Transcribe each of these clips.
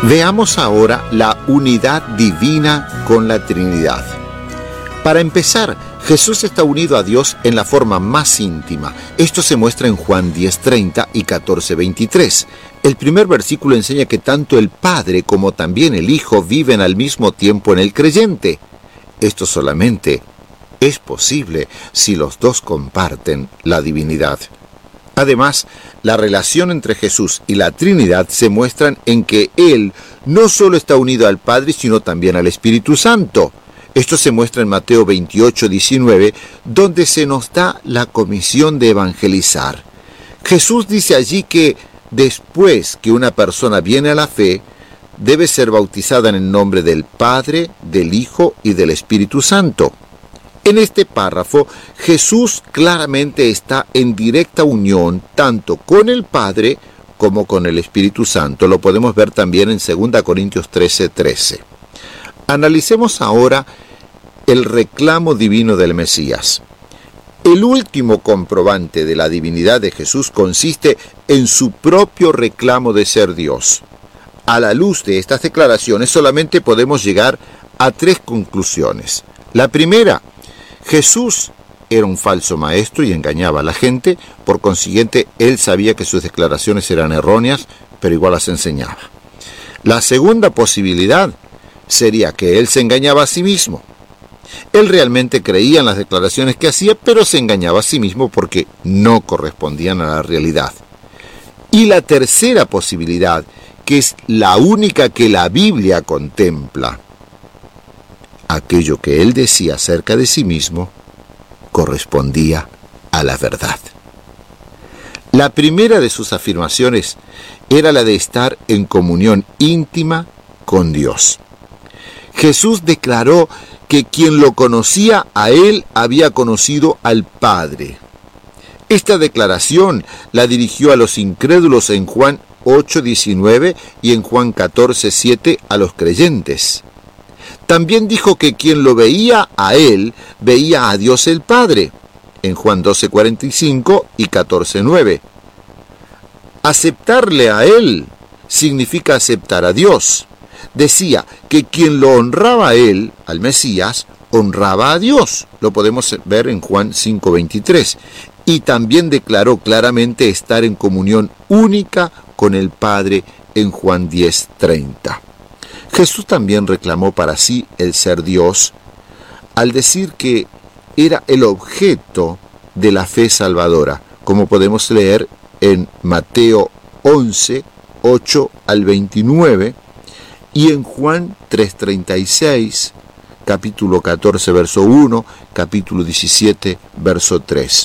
Veamos ahora la unidad divina con la Trinidad. Para empezar, Jesús está unido a Dios en la forma más íntima. Esto se muestra en Juan 10:30 y 14:23. El primer versículo enseña que tanto el Padre como también el Hijo viven al mismo tiempo en el creyente. Esto solamente es posible si los dos comparten la divinidad. Además, la relación entre Jesús y la Trinidad se muestran en que Él no solo está unido al Padre, sino también al Espíritu Santo. Esto se muestra en Mateo 28:19, donde se nos da la comisión de evangelizar. Jesús dice allí que después que una persona viene a la fe, debe ser bautizada en el nombre del Padre, del Hijo y del Espíritu Santo. En este párrafo, Jesús claramente está en directa unión tanto con el Padre como con el Espíritu Santo. Lo podemos ver también en 2 Corintios 13:13. Analicemos ahora el reclamo divino del Mesías. El último comprobante de la divinidad de Jesús consiste en su propio reclamo de ser Dios. A la luz de estas declaraciones solamente podemos llegar a 3 conclusiones. La primera: Jesús era un falso maestro y engañaba a la gente, por consiguiente, él sabía que sus declaraciones eran erróneas, pero igual las enseñaba. La segunda posibilidad sería que él se engañaba a sí mismo. Él realmente creía en las declaraciones que hacía, pero se engañaba a sí mismo porque no correspondían a la realidad. Y la tercera posibilidad, que es la única que la Biblia contempla: aquello que él decía acerca de sí mismo correspondía a la verdad. La primera de sus afirmaciones era la de estar en comunión íntima con Dios. Jesús declaró que quien lo conocía a él había conocido al Padre. Esta declaración la dirigió a los incrédulos en Juan 8:19 y en Juan 14:7 a los creyentes. También dijo que quien lo veía a él, veía a Dios el Padre, en Juan 12:45 y 14:9. Aceptarle a él significa aceptar a Dios. Decía que quien lo honraba a él, al Mesías, honraba a Dios. Lo podemos ver en Juan 5:23. Y también declaró claramente estar en comunión única con el Padre en Juan 10:30. Jesús también reclamó para sí el ser Dios al decir que era el objeto de la fe salvadora, como podemos leer en Mateo 11:8 al 29 y en Juan 3:36, capítulo 14, verso 1, capítulo 17, verso 3.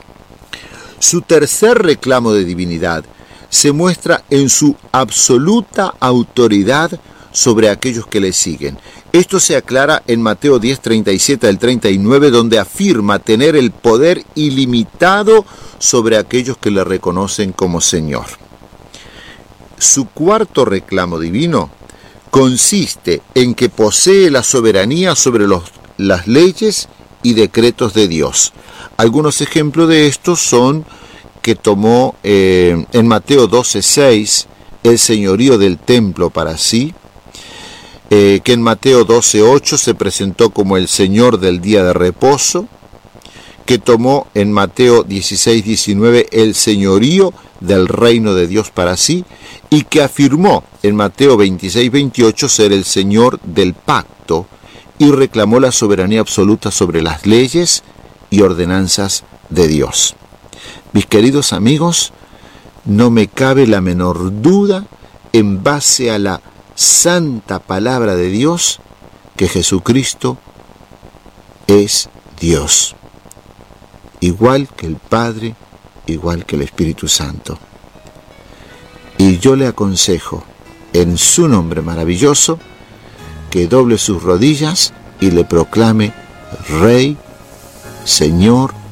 Su tercer reclamo de divinidad se muestra en su absoluta autoridad sobre aquellos que le siguen. Esto se aclara en Mateo 10:37 al 39, donde afirma tener el poder ilimitado sobre aquellos que le reconocen como Señor. Su cuarto reclamo divino consiste en que posee la soberanía sobre las leyes y decretos de Dios. Algunos ejemplos de estos son que tomó en Mateo 12:6 el señorío del templo para sí, que en Mateo 12:8 se presentó como el Señor del día de reposo, que tomó en Mateo 16:19 el señorío del reino de Dios para sí, y que afirmó en Mateo 26:28 ser el Señor del pacto, y reclamó la soberanía absoluta sobre las leyes y ordenanzas de Dios. Mis queridos amigos, no me cabe la menor duda, en base a la santa palabra de Dios, que Jesucristo es Dios, igual que el Padre, igual que el Espíritu Santo. Y yo le aconsejo, en su nombre maravilloso, que doble sus rodillas y le proclame Rey, Señor